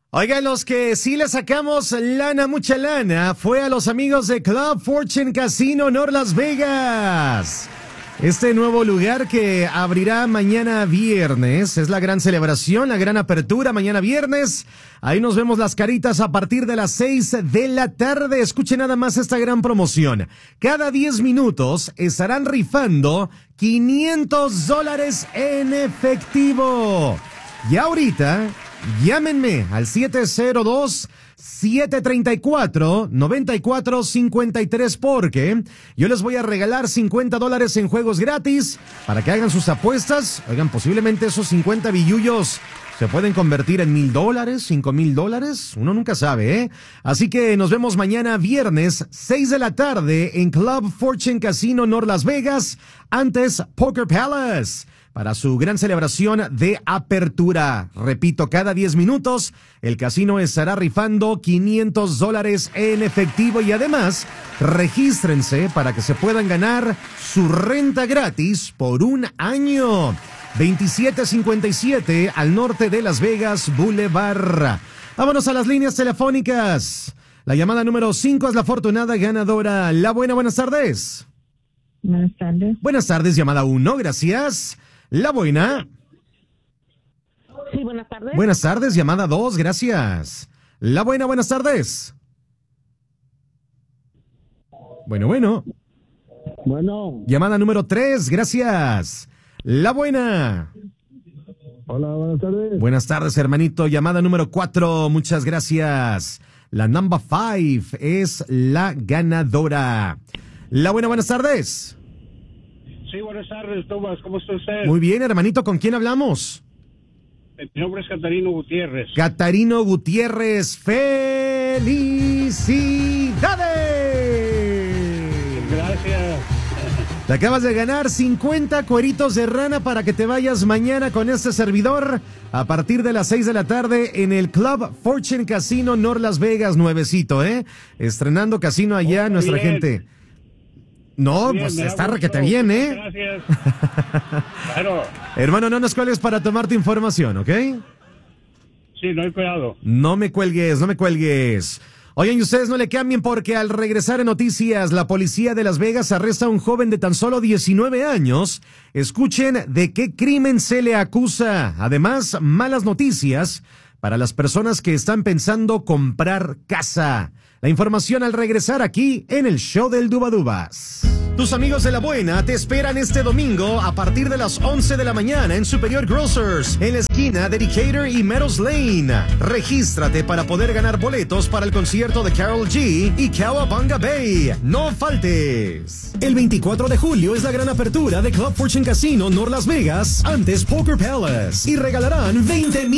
Oigan, los que sí le sacamos lana, mucha lana, fue a los amigos de Club Fortune Casino North Las Vegas. Este nuevo lugar que abrirá mañana viernes, es la gran celebración, la gran apertura mañana viernes. Ahí nos vemos las caritas a partir de las 6 de la tarde. Escuchen nada más esta gran promoción. Cada 10 minutos estarán rifando $500 en efectivo. Y ahorita, llámenme al 702-734-9453 porque yo les voy a regalar $50 en juegos gratis para que hagan sus apuestas. Oigan, posiblemente esos 50 billullos se pueden convertir en $1,000, $5,000. Uno nunca sabe, ¿eh? Así que nos vemos mañana viernes, 6 de la tarde en Club Fortune Casino North Las Vegas, antes Poker Palace, para su gran celebración de apertura. Repito, cada 10 minutos el casino estará rifando $500 en efectivo y además regístrense para que se puedan ganar su renta gratis por un año. 2757 al norte de Las Vegas Boulevard. Vámonos a las líneas telefónicas. La llamada número 5 es la afortunada ganadora. La buena, buenas tardes. Buenas tardes. Buenas tardes, llamada 1, gracias. La buena. Sí, buenas tardes. Buenas tardes, llamada 2, gracias. La buena, buenas tardes. Bueno. Bueno. Llamada número 3, gracias. La buena. Hola, buenas tardes. Buenas tardes, hermanito. Llamada número 4, muchas gracias. La number 5 es la ganadora. La buena, buenas tardes. Sí, buenas tardes, Tomás. ¿Cómo está usted? Muy bien, hermanito. ¿Con quién hablamos? Mi nombre es Catarino Gutiérrez. Catarino Gutiérrez. ¡Felicidades! Gracias. Te acabas de ganar 50 cueritos de rana para que te vayas mañana con este servidor a partir de las 6 de la tarde en el Club Fortune Casino North Las Vegas, nuevecito, ¿eh? Estrenando casino allá, nuestra bien. gente. No, Bien, pues me da está gusto. requete bien, ¿eh? Gracias. Claro. Hermano, no nos cuelgues para tomar tu información, ¿ok? Sí, no hay cuidado. No me cuelgues, no me cuelgues. Oigan, y ustedes no le cambien porque al regresar en noticias, la policía de Las Vegas arresta a un joven de tan solo 19 años. Escuchen de qué crimen se le acusa. Además, malas noticias para las personas que están pensando comprar casa. La información al regresar aquí en el show del Dubadubas. Tus amigos de La Buena te esperan este domingo a partir de las 11 de la mañana en Superior Grocers, en la esquina de Decatur y Meadows Lane. Regístrate para poder ganar boletos para el concierto de Karol G y Cowabunga Bay. No faltes. El 24 de julio es la gran apertura de Club Fortune Casino North Las Vegas, antes Poker Palace, y regalarán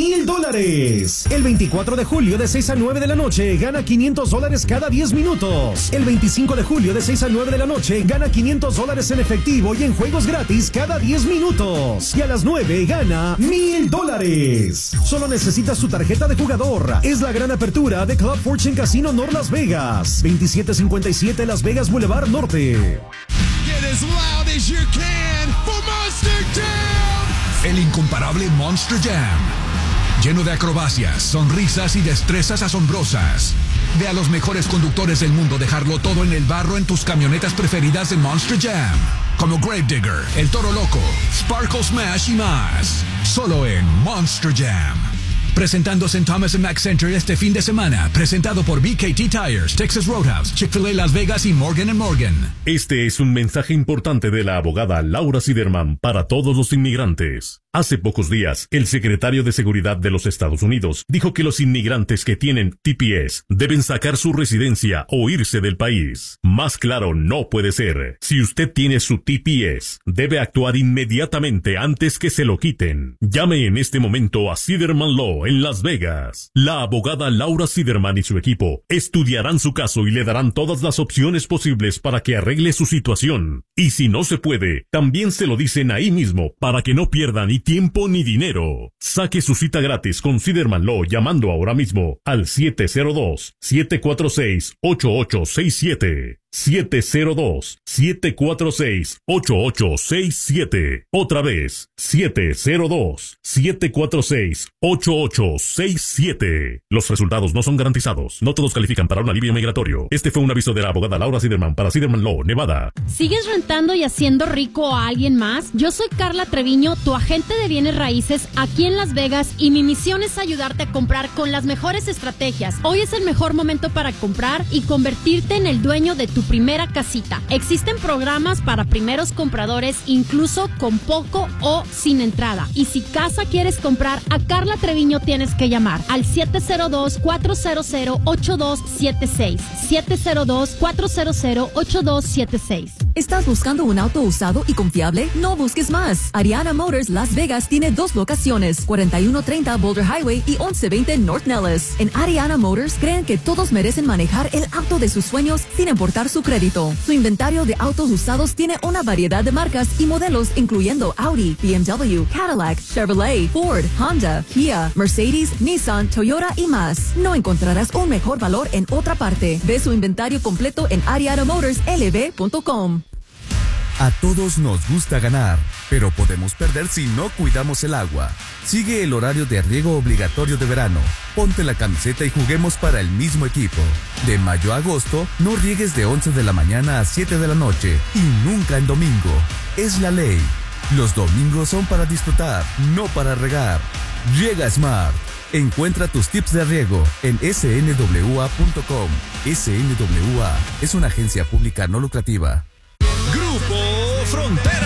$20,000. El 24 de julio de 6 a 9 de la noche gana $500 cada 10 minutos. El 25 de julio de 6 a 9 de la noche gana $500 en efectivo y en juegos gratis cada 10 minutos. Y a las 9 gana $1,000. Solo necesitas tu tarjeta de jugador. Es la gran apertura de Club Fortune Casino North Las Vegas, 2757 Las Vegas Boulevard Norte. Get as loud as you can for Monster Jam. El incomparable Monster Jam. Lleno de acrobacias, sonrisas y destrezas asombrosas. Ve a los mejores conductores del mundo dejarlo todo en el barro en tus camionetas preferidas de Monster Jam. Como Gravedigger, El Toro Loco, Sparkle Smash y más. Solo en Monster Jam. Presentándose en Thomas & Mack Center este fin de semana. Presentado por BKT Tires, Texas Roadhouse, Chick-fil-A Las Vegas y Morgan & Morgan. Este es un mensaje importante de la abogada Laura Siderman para todos los inmigrantes. Hace pocos días, el secretario de Seguridad de los Estados Unidos dijo que los inmigrantes que tienen TPS deben sacar su residencia o irse del país. Más claro no puede ser. Si usted tiene su TPS, debe actuar inmediatamente antes que se lo quiten. Llame en este momento a Siderman Law en Las Vegas. La abogada Laura Siderman y su equipo estudiarán su caso y le darán todas las opciones posibles para que arregle su situación. Y si no se puede, también se lo dicen ahí mismo para que no pierdan ni tiempo ni dinero. Saque su cita gratis con Siderman Law llamando ahora mismo al 702-746-8867. 702-746-8867. Otra vez, 702-746-8867. Los resultados no son garantizados. No todos califican para un alivio migratorio. Este fue un aviso de la abogada Laura Siderman para Siderman Law, Nevada. ¿Sigues rentando y haciendo rico a alguien más? Yo soy Carla Treviño, tu agente de bienes raíces aquí en Las Vegas, y mi misión es ayudarte a comprar con las mejores estrategias. Hoy es el mejor momento para comprar y convertirte en el dueño de tu primera casita. Existen programas para primeros compradores, incluso con poco o sin entrada. Y si casa quieres comprar, a Carla Treviño tienes que llamar al 702-400-8276. 702-400-8276. ¿Estás buscando un auto usado y confiable? No busques más. Ariana Motors Las Vegas tiene 2 locaciones, 4130 Boulder Highway y 1120 North Nellis. En Ariana Motors creen que todos merecen manejar el auto de sus sueños sin importar su crédito. Su inventario de autos usados tiene una variedad de marcas y modelos, incluyendo Audi, BMW, Cadillac, Chevrolet, Ford, Honda, Kia, Mercedes, Nissan, Toyota y más. No encontrarás un mejor valor en otra parte. Ve su inventario completo en arianamotorslv.com. A todos nos gusta ganar, pero podemos perder si no cuidamos el agua. Sigue el horario de riego obligatorio de verano. Ponte la camiseta y juguemos para el mismo equipo. De mayo a agosto, no riegues de 11 de la mañana a 7 de la noche y nunca en domingo. Es la ley. Los domingos son para disfrutar, no para regar. Riega Smart. Encuentra tus tips de riego en snwa.com. SNWA es una agencia pública no lucrativa. Grupo Frontera.